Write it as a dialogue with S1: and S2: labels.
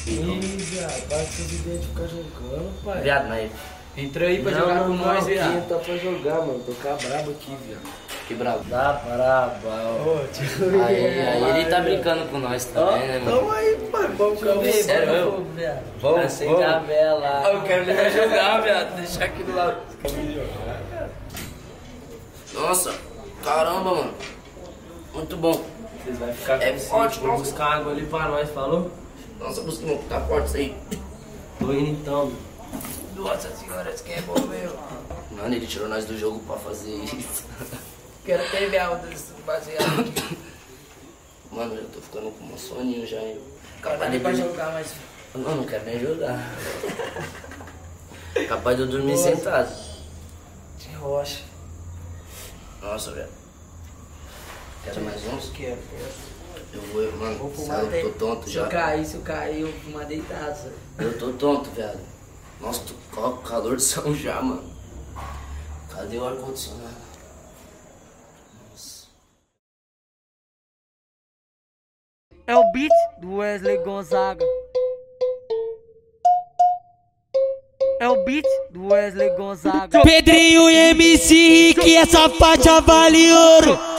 S1: Ih, viado, para com essa ideia de ficar jogando, pai.
S2: Viado, mas
S3: Entra aí pra jogar com nós, viado.
S1: Tá pra jogar, mano. Tô com a brabo aqui, viado.
S2: que bravo.
S1: Dá brabo. Ô, tio.
S2: Aí ele tá brincando com nós também, né, mano?
S1: Calma aí, pai. Vamos ver.
S2: Sério,
S1: vamos, viado. Vamos,
S2: Acender a vela.
S3: Eu quero ver jogar, viado. Deixar aqui do lado.
S2: Nossa, caramba, mano. Muito bom.
S3: Vocês vão ficar
S2: É
S3: com
S2: forte,
S3: sede. Vou
S2: nossa.
S3: buscar água ali pra nós, falou?
S2: Nossa, busca, tá forte isso aí.
S3: Tô indo então.
S2: Nossa senhora, isso que é bom, meu. Mano, ele tirou nós do jogo pra fazer isso.
S3: Quero ter viado desse baseado aqui.
S2: Mano, eu tô ficando com um soninho já, hein?
S3: Capaz de pra jogar, mas...
S2: Não, não quero nem jogar. Capaz de eu dormir sentado.
S3: De rocha.
S2: Nossa, velho. Quero mais uns?
S3: Quero.
S2: Eu vou, mano.
S3: Vou fumar
S2: Eu
S3: até...
S2: tô tonto
S3: Se
S2: já.
S3: eu cair, eu vou fumar deitado, sabe?
S2: Eu tô tonto, viado. Nossa, tô com calor de São já, mano. Cadê o ar-condicionado? Nossa.
S4: É o beat do Wesley Gonzaga. É o beat do Wesley Gonzaga.
S5: Pedrinho e MC Rick, essa faixa vale ouro.